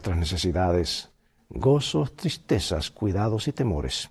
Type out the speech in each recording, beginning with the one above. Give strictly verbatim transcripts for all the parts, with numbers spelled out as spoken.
vuestras necesidades, gozos, tristezas, cuidados y temores.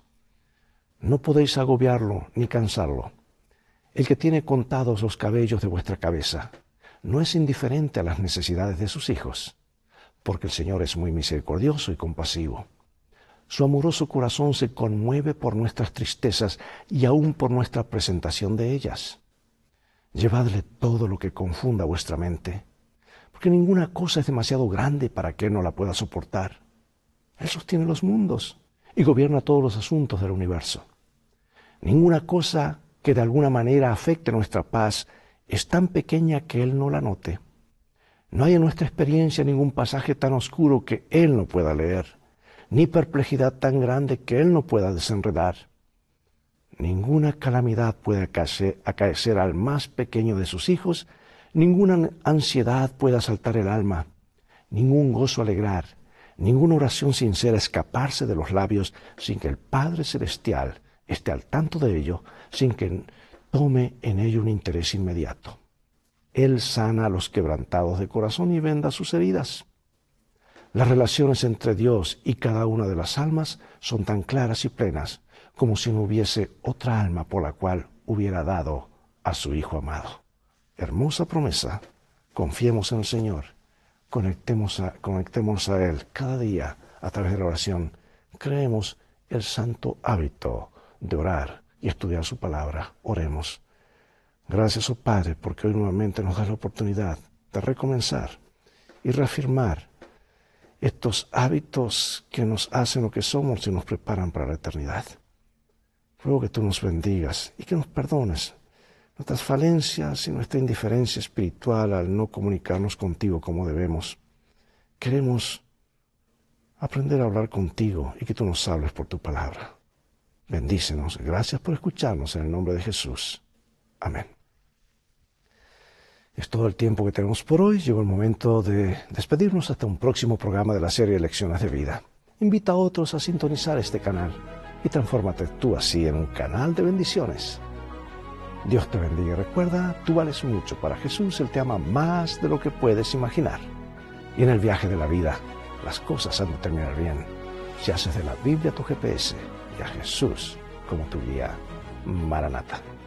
No podéis agobiarlo ni cansarlo. El que tiene contados los cabellos de vuestra cabeza no es indiferente a las necesidades de sus hijos, porque el Señor es muy misericordioso y compasivo. Su amoroso corazón se conmueve por nuestras tristezas y aún por nuestra presentación de ellas. Llevadle todo lo que confunda vuestra mente, porque ninguna cosa es demasiado grande para que Él no la pueda soportar. Él sostiene los mundos y gobierna todos los asuntos del universo. Ninguna cosa que de alguna manera afecte nuestra paz es tan pequeña que Él no la note. No hay en nuestra experiencia ningún pasaje tan oscuro que Él no pueda leer, ni perplejidad tan grande que Él no pueda desenredar. Ninguna calamidad puede acaecer al más pequeño de sus hijos, ninguna ansiedad puede asaltar el alma, ningún gozo alegrar, ninguna oración sincera escaparse de los labios sin que el Padre Celestial esté al tanto de ello, sin que tome en ello un interés inmediato. Él sana a los quebrantados de corazón y venda sus heridas. Las relaciones entre Dios y cada una de las almas son tan claras y plenas como si no hubiese otra alma por la cual hubiera dado a su Hijo amado. Hermosa promesa. Confiemos en el Señor. Conectemos a, conectemos a Él cada día a través de la oración. Creemos el santo hábito de orar y estudiar su palabra. Oremos. Gracias, oh Padre, porque hoy nuevamente nos das la oportunidad de recomenzar y reafirmar estos hábitos que nos hacen lo que somos y nos preparan para la eternidad. Ruego que tú nos bendigas y que nos perdones nuestras falencias y nuestra indiferencia espiritual al no comunicarnos contigo como debemos. Queremos aprender a hablar contigo y que tú nos hables por tu palabra. Bendícenos. Gracias por escucharnos en el nombre de Jesús. Amén. Es todo el tiempo que tenemos por hoy. Llegó el momento de despedirnos hasta un próximo programa de la serie Lecciones de Vida. Invita a otros a sintonizar este canal y transfórmate tú así en un canal de bendiciones. Dios te bendiga y recuerda, tú vales mucho para Jesús. Él te ama más de lo que puedes imaginar. Y en el viaje de la vida, las cosas han de terminar bien si haces de la Biblia tu G P S y a Jesús como tu guía. Maranata.